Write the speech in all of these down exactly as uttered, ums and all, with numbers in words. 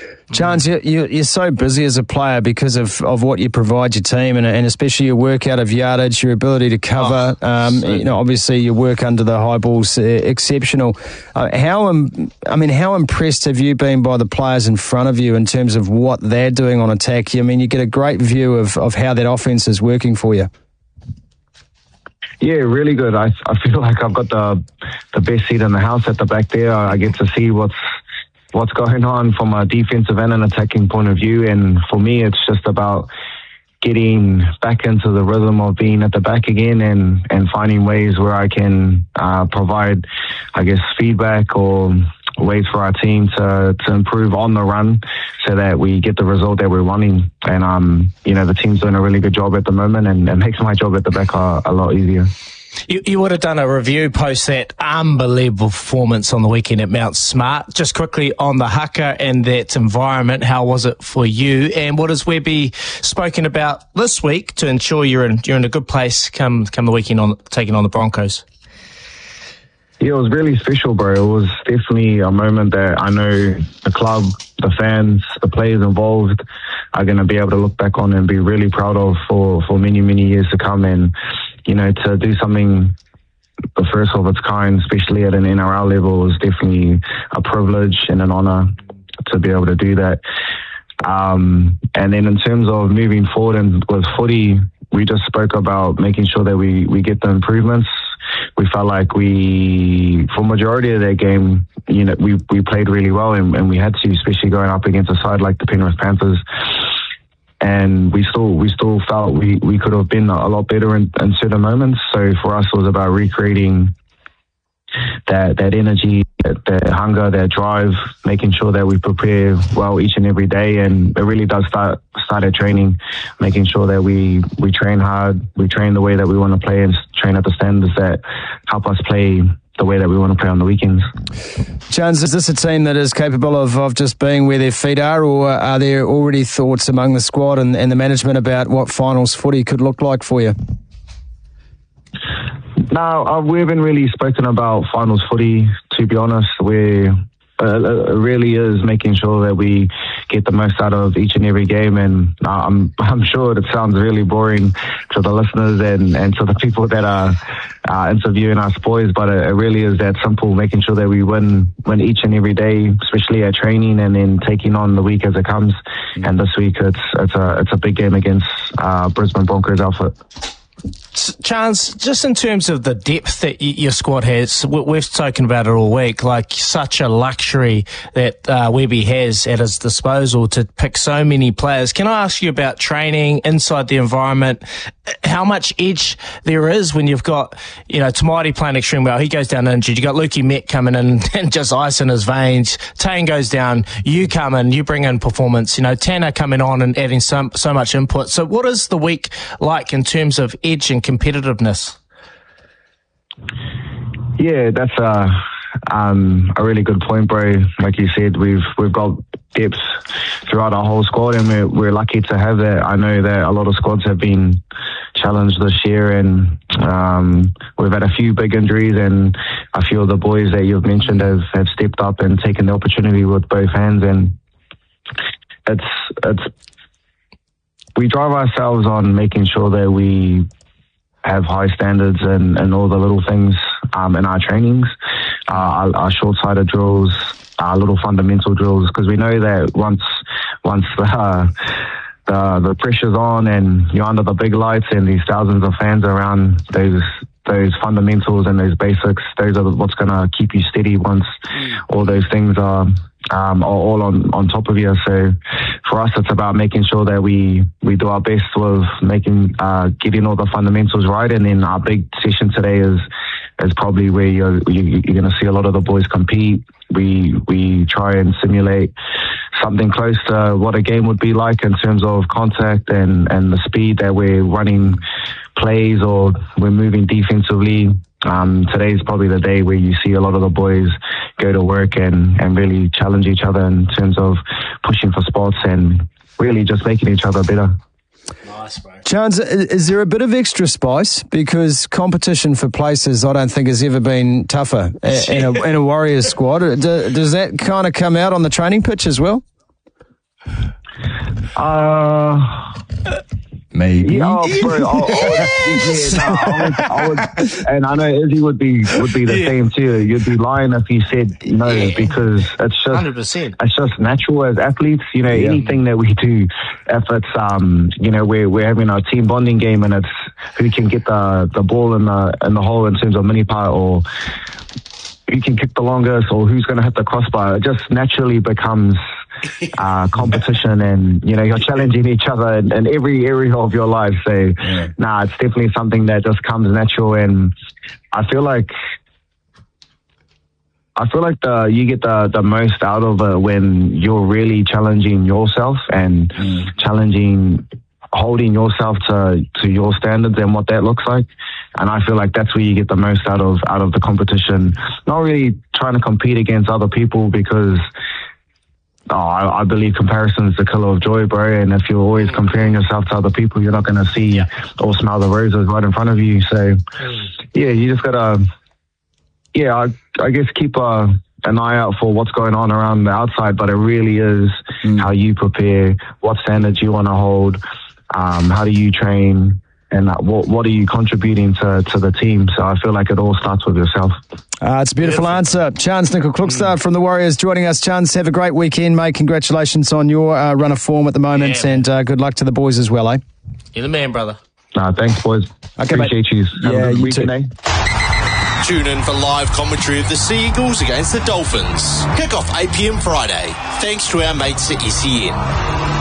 Chance, you, you, you're so busy as a player because of, of what you provide your team, and, and especially your work out of yardage, your ability to cover. Oh, um, so you know, obviously your work under the high ball's uh, exceptional. Uh, how um, I mean, how impressed have you been by the players in front of you in terms of what they're doing on attack? I mean, you get a great view of, of how that offense is working for you. Yeah, really good. I I feel like I've got the the best seat in the house at the back there. I get to see what's what's going on from a defensive and an attacking point of view. And for me, it's just about getting back into the rhythm of being at the back again and, and finding ways where I can uh, provide, I guess, feedback or ways for our team to, to improve on the run so that we get the result that we're wanting. And, um, you know, the team's doing a really good job at the moment, and it makes my job at the back a, a lot easier. You, you would have done a review post that unbelievable performance on the weekend at Mount Smart. Just quickly on the haka and that environment, how was it for you? And what has Webby spoken about this week to ensure you're in you're in a good place come come the weekend on taking on the Broncos? Yeah, it was really special, bro. It was definitely a moment that I know the club, the fans, the players involved are going to be able to look back on and be really proud of for, for many, many years to come. And, you know, to do something the first of its kind, especially at an N R L level, is definitely a privilege and an honour to be able to do that. Um, and then in terms of moving forward and with footy, we just spoke about making sure that we, we get the improvements. We felt like we, for majority of that game, you know, we, we played really well, and, and we had to, especially going up against a side like the Penrith Panthers. And we still, we still felt we, we could have been a lot better in, in certain moments. So for us, it was about recreating that, that energy, that, that hunger, that drive, making sure that we prepare well each and every day. And it really does start, start at training, making sure that we, we train hard, we train the way that we want to play, and train at the standards that help us play the way that we want to play on the weekends. Chance, is this a team that is capable of, of just being where their feet are, or are there already thoughts among the squad and, and the management about what finals footy could look like for you? No, uh, we haven't really spoken about finals footy, to be honest. We're Uh, it really is making sure that we get the most out of each and every game, and uh, I'm I'm sure it sounds really boring to the listeners and, and to the people that are uh, interviewing us boys, but it, it really is that simple, making sure that we win win each and every day, especially at training, and then taking on the week as it comes. Mm-hmm. And this week it's it's a it's a big game against uh, Brisbane Broncos outfit. Chance, just in terms of the depth that y- your squad has, we've spoken about it all week, like such a luxury that uh, Webby has at his disposal to pick so many players. Can I ask you about training inside the environment? How much edge there is when you've got, you know, Tamati playing extremely well. He goes down injured. You've got Lukey Met coming in and just ice in his veins. Tane goes down. You come in. You bring in performance. You know, Tanner coming on and adding so, so much input. So what is the week like in terms of edge and competitiveness? Yeah, that's a, um, a really good point, bro. Like you said, we've we've got depth throughout our whole squad, and we're, we're lucky to have that. I know that a lot of squads have been challenged this year, and um, we've had a few big injuries, and I feel the boys that you've mentioned have, have stepped up and taken the opportunity with both hands, and it's it's we drive ourselves on making sure that we have high standards and, and all the little things um, in our trainings, uh, our, our short-sighted drills, our little fundamental drills, because we know that once once the, uh, the the pressure's on and you're under the big lights and these thousands of fans around, those those fundamentals and those basics, those are what's going to keep you steady once all those things are um, are all on, on top of you. So for us, it's about making sure that we, we do our best with making uh, getting all the fundamentals right. And then our big session today is is probably where you're, you're going to see a lot of the boys compete. We we try and simulate something close to what a game would be like in terms of contact and, and the speed that we're running plays or we're moving defensively. Um, today's probably the day where you see a lot of the boys go to work and, and really challenge each other in terms of pushing for spots and really just making each other better. Nice, bro. Chance, is there a bit of extra spice? Because competition for places, I don't think, has ever been tougher in a, in a Warriors squad. Does that kind of come out on the training pitch as well? Uh... Maybe. Yeah, oh, bro, I, I would, yeah, no, I would, I would, and I know Izzy would be would be the yeah. same too. You'd be lying if you said no, yeah. because it's just one hundred percent. It's just natural as athletes. You know, yeah. anything that we do, if it's um, you know, we're we're having a team bonding game and it's who can get the the ball in the in the hole in terms of mini putt, or who can kick the longest, or who's going to hit the crossbar. It just naturally becomes uh, competition, and you know, you're challenging each other in, in every area of your life. So, yeah. nah, it's definitely something that just comes natural, and I feel like I feel like the you get the the most out of it when you're really challenging yourself and mm. challenging, holding yourself to to your standards and what that looks like. And I feel like that's where you get the most out of out of the competition. Not really trying to compete against other people, because oh, I, I believe comparison is the killer of joy, bro. And if you're always comparing yourself to other people, you're not going to see yeah. or smell the roses right in front of you. So, yeah, you just got to, yeah, I, I guess keep a, an eye out for what's going on around the outside. But it really is mm. how you prepare, what standards you want to hold, um, how do you train, and uh, what what are you contributing to, to the team? So I feel like it all starts with yourself. Uh, it's a beautiful yeah. answer. Chance Nicol-Klokstad from the Warriors joining us. Chance, have a great weekend, mate. Congratulations on your uh, run of form at the moment, yeah, and uh, good luck to the boys as well, eh? You're the man, brother. Uh, thanks, boys. Okay, Appreciate mate. you. Have yeah, a good you weekend, too. Eh? Tune in for live commentary of the Sea Eagles against the Dolphins. Kick off eight p.m. Friday. Thanks to our mates at S E N.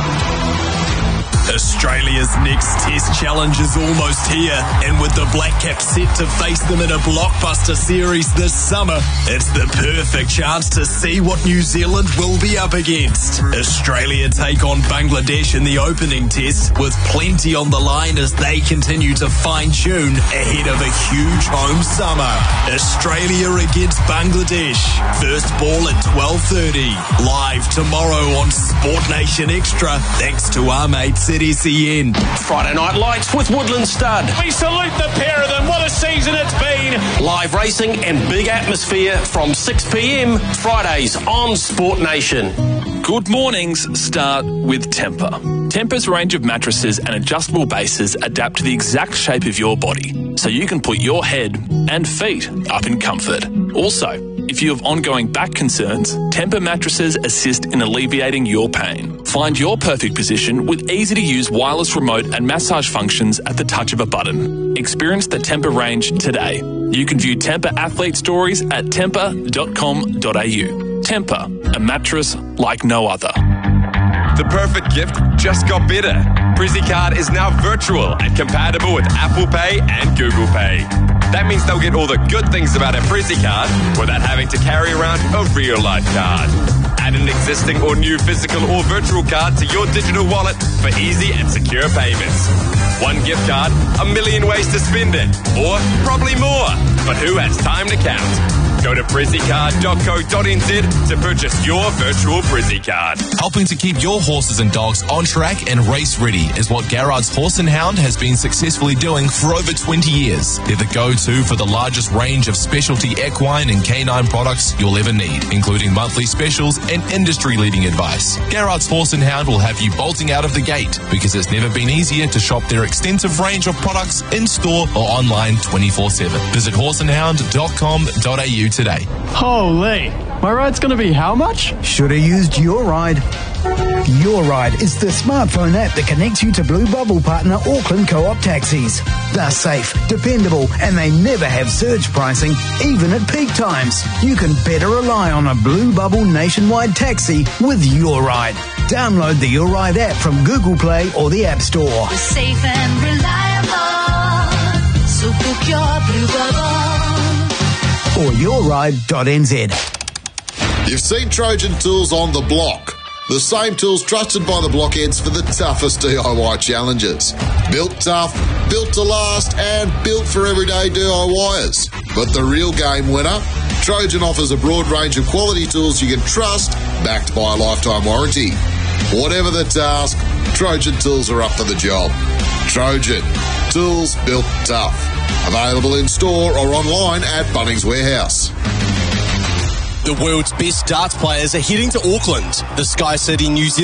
Australia's next Test challenge is almost here, and with the Black Caps set to face them in a blockbuster series this summer, it's the perfect chance to see what New Zealand will be up against. Australia take on Bangladesh in the opening test, with plenty on the line as they continue to fine-tune ahead of a huge home summer. Australia against Bangladesh. First ball at twelve thirty. Live tomorrow on Sport Nation Extra, thanks to our mates at S E N. Friday Night Lights with Woodland Stud. We salute the pair of them. What a season it's been. Live racing and big atmosphere from six p.m. Fridays on Sport Nation. Good mornings start with Tempur. Tempur's range of mattresses and adjustable bases adapt to the exact shape of your body, so you can put your head and feet up in comfort. Also, if you have ongoing back concerns, Tempur mattresses assist in alleviating your pain. Find your perfect position with easy-to-use wireless remote and massage functions at the touch of a button. Experience the Tempur range today. You can view Tempur athlete stories at tempur dot com dot a u. Tempur, a mattress like no other. The perfect gift just got better. PrizzyCard is now virtual and compatible with Apple Pay and Google Pay. That means they'll get all the good things about a PrizzyCard without having to carry around a real-life card. Add an existing or new physical or virtual card to your digital wallet for easy and secure payments. One gift card, a million ways to spend it, or probably more. But who has time to count? Go to prizzycard dot co dot n z to purchase your virtual PrizzyCard. Helping to keep your horses and dogs on track and race ready is what Garrard's Horse and Hound has been successfully doing for over twenty years. They're the go-to for the largest range of specialty equine and canine products you'll ever need, including monthly specials and industry-leading advice. Garrard's Horse and Hound will have you bolting out of the gate, because it's never been easier to shop their extensive range of products in-store or online twenty-four seven. Visit horse and hound dot com dot a u today. Holy, my ride's going to be how much? Should have used Your Ride. Your Ride is the smartphone app that connects you to Blue Bubble partner Auckland Co-op taxis. They're safe, dependable, and they never have surge pricing, even at peak times. You can better rely on a Blue Bubble nationwide taxi with Your Ride. Download the Your Ride app from Google Play or the App Store. We're safe and reliable, so book your Blue Bubble. Or your ride dot n z. You've seen Trojan Tools on the block. The same tools trusted by the blockheads for the toughest D I Y challenges. Built tough, built to last, and built for everyday DIYers. But the real game winner? Trojan offers a broad range of quality tools you can trust, backed by a lifetime warranty. Whatever the task, Trojan Tools are up for the job. Trojan, tools built tough. Available in store or online at Bunnings Warehouse. The world's best darts players are heading to Auckland. The Sky City New Zealand